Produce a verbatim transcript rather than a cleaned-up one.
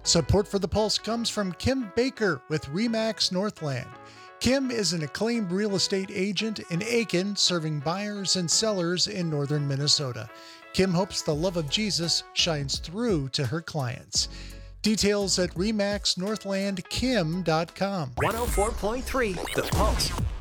Support for the Pulse comes from Kim Baker with Remax Northland. Kim is an acclaimed real estate agent in Aiken, serving buyers and sellers in northern Minnesota. Kim hopes the love of Jesus shines through to her clients. Details at remax northland kim dot com. one oh four point three The Pulse.